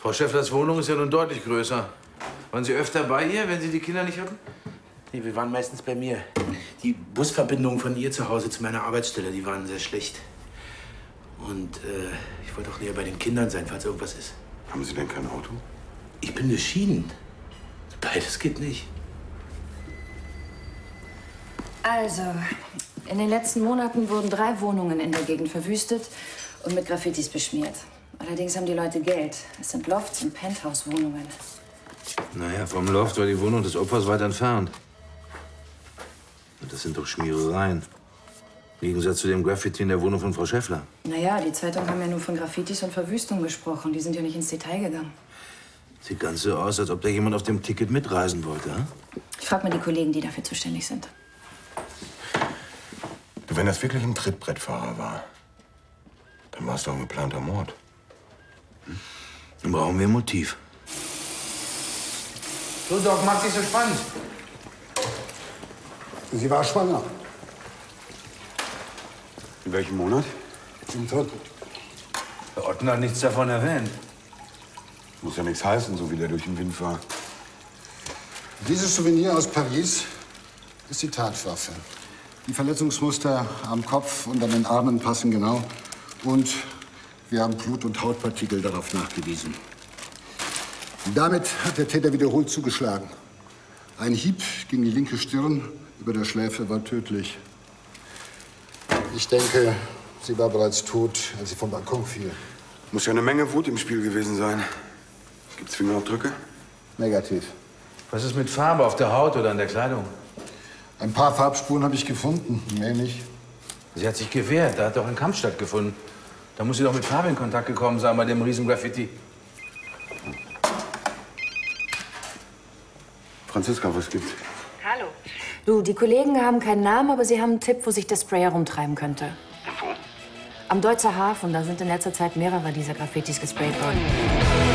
Frau Schäfflers Wohnung ist ja nun deutlich größer. Waren Sie öfter bei ihr, wenn Sie die Kinder nicht hatten? Nee, wir waren meistens bei mir. Die Busverbindungen von ihr zu Hause zu meiner Arbeitsstelle, die waren sehr schlecht. Und ich wollte auch näher bei den Kindern sein, falls irgendwas ist. Haben Sie denn kein Auto? Ich bin geschieden. Beides geht nicht. Also, in den letzten Monaten wurden 3 Wohnungen in der Gegend verwüstet und mit Graffitis beschmiert. Allerdings haben die Leute Geld. Es sind Lofts und Penthouse-Wohnungen. Naja, vom Loft war die Wohnung des Opfers weit entfernt. Und das sind doch Schmierereien. Im Gegensatz zu dem Graffiti in der Wohnung von Frau Schäffler. Naja, die Zeitungen haben ja nur von Graffitis und Verwüstung gesprochen. Die sind ja nicht ins Detail gegangen. Sieht ganz so aus, als ob da jemand auf dem Ticket mitreisen wollte, hm? Ich frage mal die Kollegen, die dafür zuständig sind. Du, wenn das wirklich ein Trittbrettfahrer war, dann war es doch ein geplanter Mord. Dann brauchen wir ein Motiv. So, Doc, macht sich so spannend. Sie war schwanger. In welchem Monat? Im 3. Der Otten hat nichts davon erwähnt. Muss ja nichts heißen, so wie der durch den Wind war. Dieses Souvenir aus Paris ist die Tatwaffe. Die Verletzungsmuster am Kopf und an den Armen passen genau. Und wir haben Blut- und Hautpartikel darauf nachgewiesen. Damit hat der Täter wiederholt zugeschlagen. Ein Hieb gegen die linke Stirn über der Schläfe war tödlich. Ich denke, sie war bereits tot, als sie vom Balkon fiel. Muss ja eine Menge Wut im Spiel gewesen sein. Gibt's Fingerabdrücke? Negativ. Was ist mit Farbe auf der Haut oder an der Kleidung? Ein paar Farbspuren habe ich gefunden, mehr nicht. Sie hat sich gewehrt. Da hat doch ein Kampf stattgefunden. Da muss sie doch mit Farbe in Kontakt gekommen sein bei dem Riesen-Graffiti. Franziska, was gibt's? Hallo. Du, die Kollegen haben keinen Namen, aber sie haben einen Tipp, wo sich der Spray herumtreiben könnte. Und wo? Am Deutzer Hafen, da sind in letzter Zeit mehrere dieser Graffitis gesprayt worden.